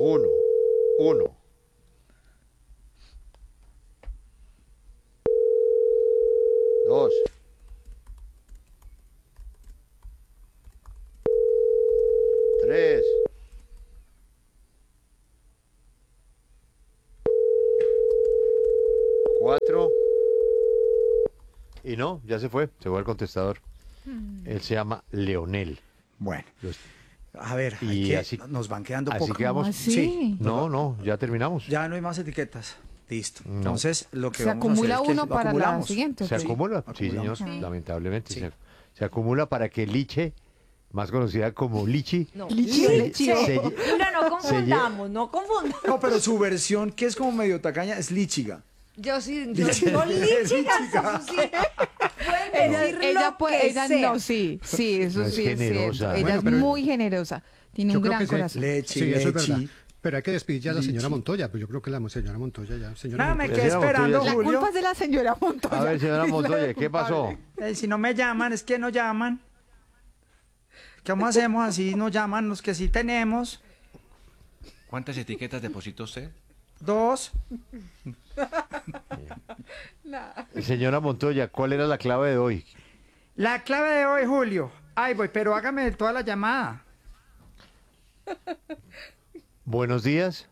Uno. Uno. Dos. Tres. Cuatro. Y no, ya se fue el contestador. Él se llama Leonel. Bueno, Los- a ver, Y así- nos van quedando así poco. quedamos. ¿Cómo así? Sí. No, ya terminamos. Ya no hay más etiquetas. Listo. No. Entonces, lo que Se vamos a acumula hacer es que uno lo para la acumulamos. siguiente. Se ¿ok? acumula, sí, acumulamos. señor, lamentablemente. Sí. Se acumula para que Liche, más conocida como Lichi, No, Lichi, Lichi. Lichi. No confundamos, no confundamos. No, pero su versión, que es como medio tacaña, es lichiga. Yo sí, Lichi. no Lichiga, Lichiga. eso sí. Pueden decir lo que ella sea. no, sí, eso No, es sí es generosa. cierto. Ella Bueno, es pero- muy generosa, tiene Yo un creo gran que sí. corazón. Lechi, Sí, eso es lechi. verdad. Pero hay que despedir ya a la señora Lichi. Montoya, pues yo creo que la señora Montoya ya. Señora Nada, me Montoya. quedé Señora esperando, Montoya, La Julio. culpa es de la señora Montoya. A ver, señora Es la Montoya, ¿qué pasó? culpable. Si no me llaman, es que no llaman. ¿Cómo hacemos así? No llaman los que sí tenemos. ¿Cuántas etiquetas depositó usted? 2. Señora Montoya, ¿cuál era la clave de hoy? La clave de hoy, Julio. Ay, voy, pero hágame toda la llamada. Buenos días.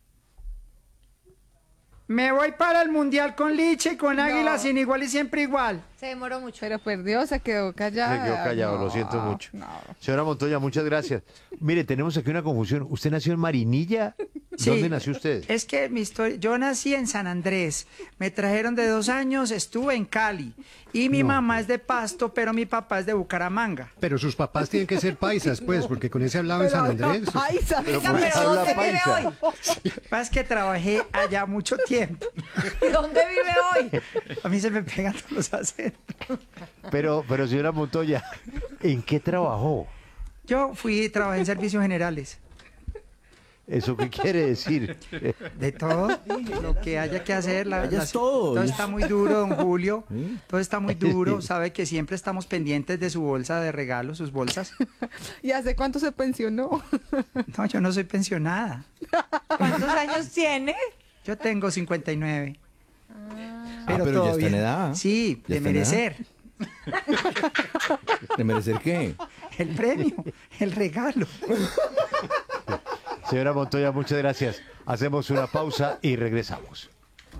Me voy para el Mundial con Liche y con Águila sin igual y siempre igual. Se demoró mucho. Pero perdió, se quedó callada. Se quedó callado, No, lo siento mucho. no. Señora Montoya, muchas gracias. Mire, tenemos aquí una confusión. ¿Usted nació en Marinilla? ¿Dónde nació usted? Es que mi historia, yo nací en San Andrés, me trajeron de 2 años, estuve en Cali y mi mamá es de Pasto, pero mi papá es de Bucaramanga. Pero sus papás tienen que ser paisas, pues, porque con ese hablaba en San Andrés. Ay, Pero Oiga, ¿por qué pero habla ¿dónde vive paisa? hoy? Lo que pasa es que trabajé allá mucho tiempo. ¿Dónde vive hoy? A mí se me pegan todos los acentos. Pero señora Montoya, ¿en qué trabajó? Yo trabajé en servicios generales. ¿Eso qué quiere decir? De todo, lo que haya que hacer. todo. Todo está muy duro, don Julio. Todo está muy duro. Sabe que siempre estamos pendientes de su bolsa de regalo, sus bolsas. ¿Y hace cuánto se pensionó? No, yo no soy pensionada. ¿Cuántos años tiene? Yo tengo 59. pero ya está en edad. Sí, Ya de está en edad. merecer. ¿De merecer qué? El premio, el regalo. Señora Montoya, muchas gracias. Hacemos una pausa y regresamos.